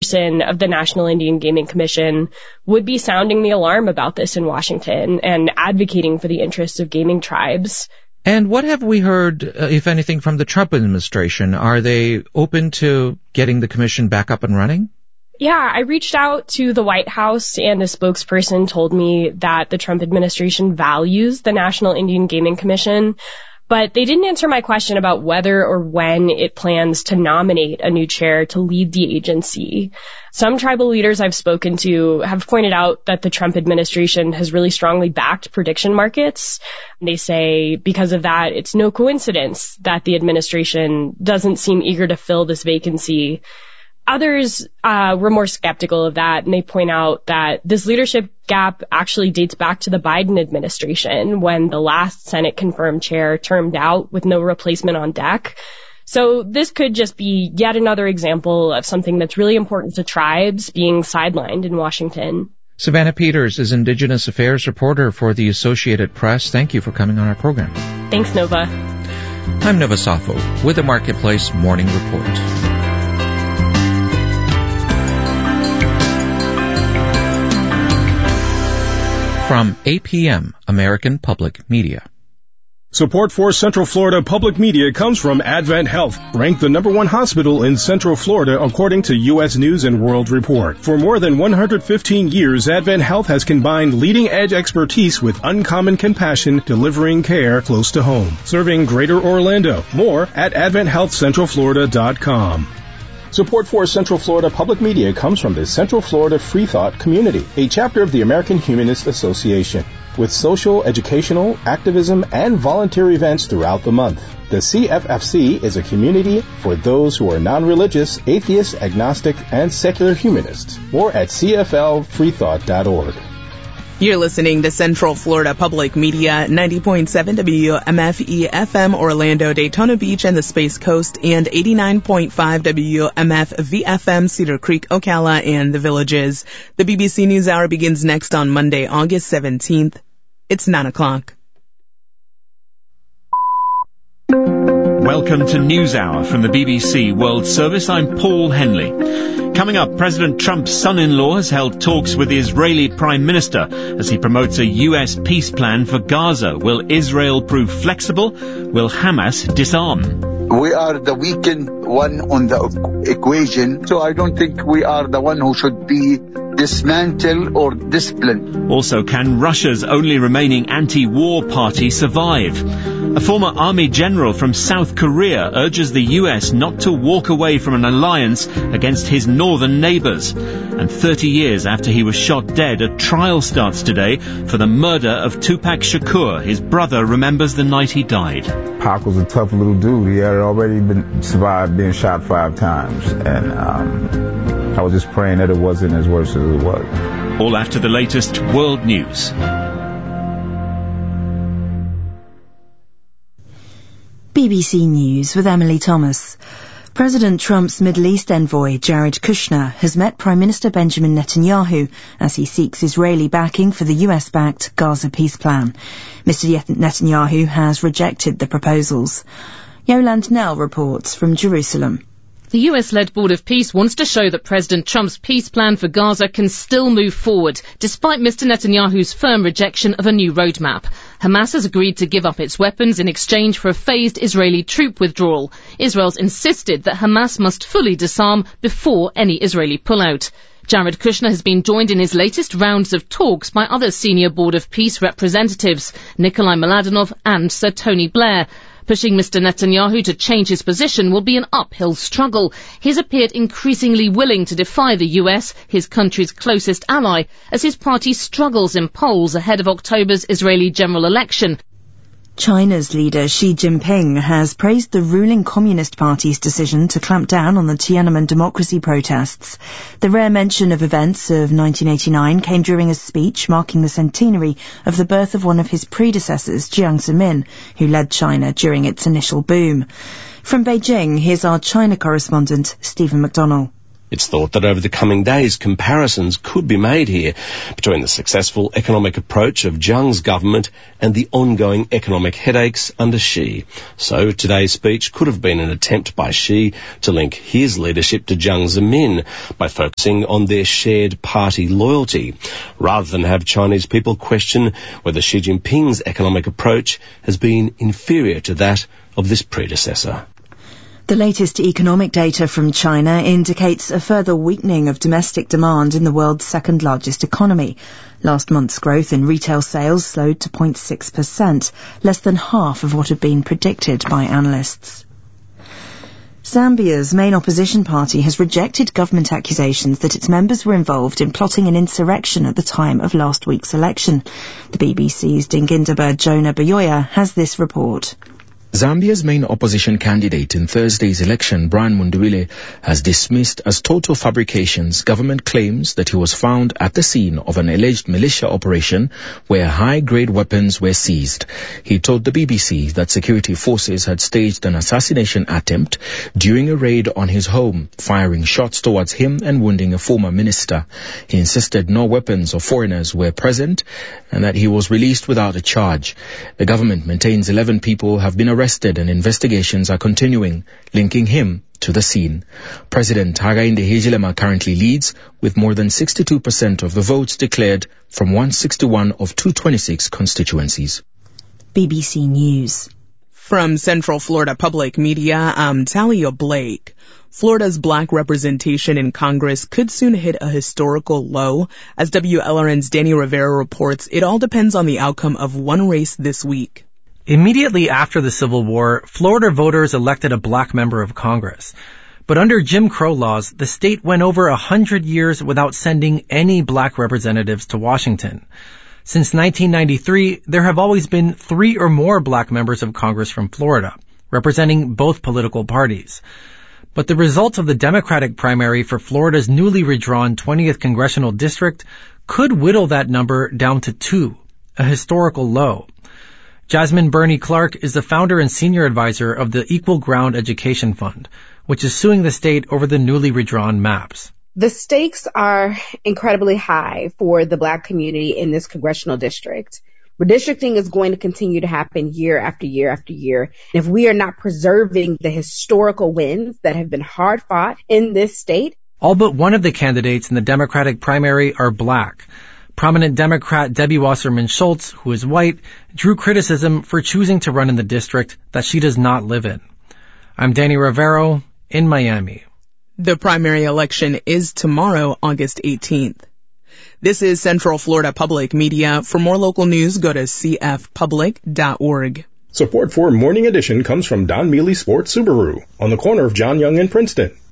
chairperson of the National Indian Gaming Commission would be sounding the alarm about this in Washington and advocating for the interests of gaming tribes. And what have we heard, if anything, from the Trump administration? Are they open to getting the commission back up and running? Yeah, I reached out to the White House, and a spokesperson told me that the Trump administration values the National Indian Gaming Commission, but they didn't answer my question about whether or when it plans to nominate a new chair to lead the agency. Some tribal leaders I've spoken to have pointed out that the Trump administration has really strongly backed prediction markets. They say because of that, it's no coincidence that the administration doesn't seem eager to fill this vacancy. Others were more skeptical of that, and they point out that this leadership gap actually dates back to the Biden administration when the last Senate-confirmed chair termed out with no replacement on deck. So this could just be yet another example of something that's really important to tribes being sidelined in Washington. Savannah Peters is Indigenous Affairs reporter for the Associated Press. Thank you for coming on our program. Thanks, Nova. I'm Nova Safo with the Marketplace Morning Report. From APM, American Public Media. Support for Central Florida Public Media comes from Advent Health, ranked the #1 hospital in Central Florida according to U.S. News & World Report. For more than 115 years, Advent Health has combined leading-edge expertise with uncommon compassion, delivering care close to home. Serving Greater Orlando. More at AdventHealthCentralFlorida.com. Support for Central Florida Public Media comes from the Central Florida Free Thought Community, a chapter of the American Humanist Association, with social, educational, activism, and volunteer events throughout the month. The CFFC is a community for those who are non-religious, atheist, agnostic, and secular humanists. More at cflfreethought.org. You're listening to Central Florida Public Media, 90.7 WMFE-FM Orlando, Daytona Beach, and the Space Coast, and 89.5 WMF-VFM Cedar Creek, Ocala, and the Villages. The BBC News Hour begins next on Monday, August 17th. It's 9 o'clock. Welcome to NewsHour from the BBC World Service. I'm Paul Henley. Coming up, President Trump's son-in-law has held talks with the Israeli Prime Minister as he promotes a U.S. peace plan for Gaza. Will Israel prove flexible? Will Hamas disarm? We are the weakened one on the equation, so I don't think we are the one who should be dismantled or disciplined. Also, can Russia's only remaining anti-war party survive? A former army general from South Korea urges the U.S. not to walk away from an alliance against his northern neighbors. And 30 years after he was shot dead, a trial starts today for the murder of Tupac Shakur. His brother remembers the night he died. Pac was a tough little dude. He had already survived being shot 5 times. And I was just praying that it wasn't as worse as it was. All after the latest world news. BBC News with Emily Thomas. President Trump's Middle East envoy, Jared Kushner, has met Prime Minister Benjamin Netanyahu as he seeks Israeli backing for the US-backed Gaza peace plan. Mr. Netanyahu has rejected the proposals. Yolande Nell reports from Jerusalem. The US-led Board of Peace wants to show that President Trump's peace plan for Gaza can still move forward, despite Mr. Netanyahu's firm rejection of a new roadmap. Hamas has agreed to give up its weapons in exchange for a phased Israeli troop withdrawal. Israel's insisted that Hamas must fully disarm before any Israeli pullout. Jared Kushner has been joined in his latest rounds of talks by other senior Board of Peace representatives, Nikolai Mladenov and Sir Tony Blair. Pushing Mr. Netanyahu to change his position will be an uphill struggle. He has appeared increasingly willing to defy the US, his country's closest ally, as his party struggles in polls ahead of October's Israeli general election. China's leader Xi Jinping has praised the ruling Communist Party's decision to clamp down on the Tiananmen democracy protests. The rare mention of events of 1989 came during a speech marking the centenary of the birth of one of his predecessors, Jiang Zemin, who led China during its initial boom. From Beijing, here's our China correspondent, Stephen McDonnell. It's thought that over the coming days, comparisons could be made here between the successful economic approach of Zhang's government and the ongoing economic headaches under Xi. So today's speech could have been an attempt by Xi to link his leadership to Jiang Zemin by focusing on their shared party loyalty, rather than have Chinese people question whether Xi Jinping's economic approach has been inferior to that of this predecessor. The latest economic data from China indicates a further weakening of domestic demand in the world's second largest economy. Last month's growth in retail sales slowed to 0.6%, less than half of what had been predicted by analysts. Zambia's main opposition party has rejected government accusations that its members were involved in plotting an insurrection at the time of last week's election. The BBC's Dingindaba Jonah Bayoya has this report. Zambia's main opposition candidate in Thursday's election, Brian Mundubile, has dismissed as total fabrications government claims that he was found at the scene of an alleged militia operation where high-grade weapons were seized. He told the BBC that security forces had staged an assassination attempt during a raid on his home, firing shots towards him and wounding a former minister. He insisted no weapons or foreigners were present and that he was released without a charge. The government maintains 11 people have been arrested and investigations are continuing, linking him to the scene. President Hakainde Hichilema currently leads with more than 62% of the votes declared from 161 of 226 constituencies. BBC News. From Central Florida Public Media, I'm Talia Blake. Florida's black representation in Congress could soon hit a historical low. As WLRN's Danny Rivera reports, it all depends on the outcome of one race this week. Immediately after the Civil War, Florida voters elected a black member of Congress. But under Jim Crow laws, the state went over 100 years without sending any black representatives to Washington. Since 1993, there have always been 3 or more black members of Congress from Florida, representing both political parties. But the results of the Democratic primary for Florida's newly redrawn 20th Congressional District could whittle that number down to 2, a historical low. Jasmine Burney Clark is the founder and senior advisor of the Equal Ground Education Fund, which is suing the state over the newly redrawn maps. The stakes are incredibly high for the black community in this congressional district. Redistricting is going to continue to happen year after year after year. And if we are not preserving the historical wins that have been hard fought in this state. All but one of the candidates in the Democratic primary are black. Prominent Democrat Debbie Wasserman Schultz, who is white, drew criticism for choosing to run in the district that she does not live in. I'm Danny Rivero in Miami. The primary election is tomorrow, August 18th. This is Central Florida Public Media. For more local news, go to cfpublic.org. Support for Morning Edition comes from Don Mealy Sports Subaru on the corner of John Young and Princeton.